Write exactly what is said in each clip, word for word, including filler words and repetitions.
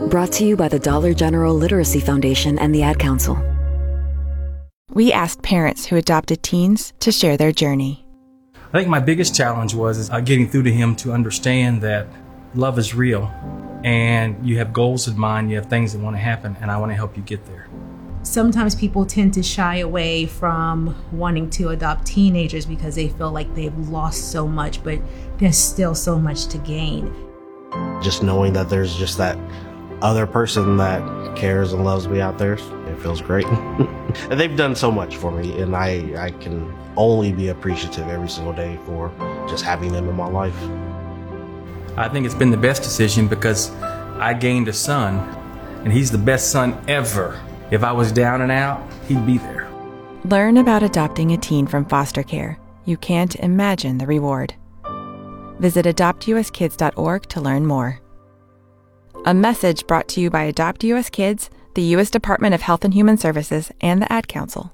Brought to you by the Dollar General Literacy Foundation and the Ad Council. We asked parents who adopted teens to share their journey. I think my biggest challenge was is, uh, getting through to him to understand that love is real and you have goals in mind, you have things that want to happen, and I want to help you get there. Sometimes people tend to shy away from wanting to adopt teenagers because they feel like they've lost so much, but there's still so much to gain. Just knowing that there's just that other person that cares and loves me out there, it feels great. And they've done so much for me, and I, I can only be appreciative every single day for just having them in my life. I think it's been the best decision because I gained a son, and he's the best son ever. If I was down and out, he'd be there. Learn about adopting a teen from foster care. You can't imagine the reward. Visit adopt u s kids dot org to learn more. A message brought to you by Adopt U S Kids, the U S Department of Health and Human Services, and the Ad Council.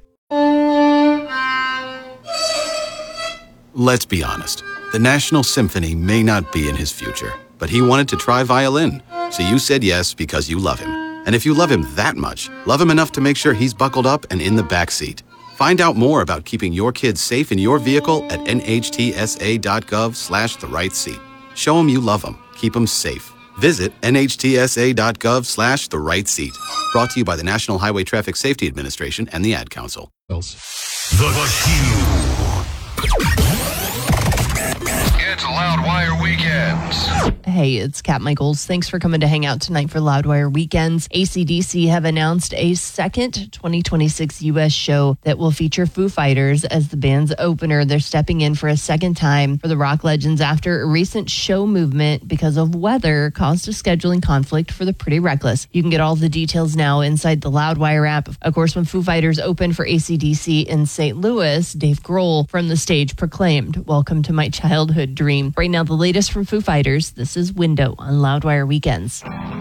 Let's be honest. The National Symphony may not be in his future, but he wanted to try violin, so you said yes because you love him. And if you love him that much, love him enough to make sure he's buckled up and in the back seat. Find out more about keeping your kids safe in your vehicle at n h t s a dot gov slash the right seat. Show him you love him. Keep him safe. Visit n h t s a dot gov slash the right seat. Brought to you by the National Highway Traffic Safety Administration and the Ad Council. The Q. It's Loudwire Weekends. Hey, it's Kat Michaels. Thanks for coming to hang out tonight for Loudwire Weekends. A C D C have announced a second twenty twenty-six U S show that will feature Foo Fighters as the band's opener. They're stepping in for a second time for the rock legends after a recent show movement because of weather caused a scheduling conflict for the Pretty Reckless. You can get all the details now inside the Loudwire app. Of course, when Foo Fighters opened for A C D C in Saint Louis, Dave Grohl from the stage proclaimed, "Welcome to my childhood dream." Right now, the latest from Foo Fighters. This is Window on Loudwire Weekends.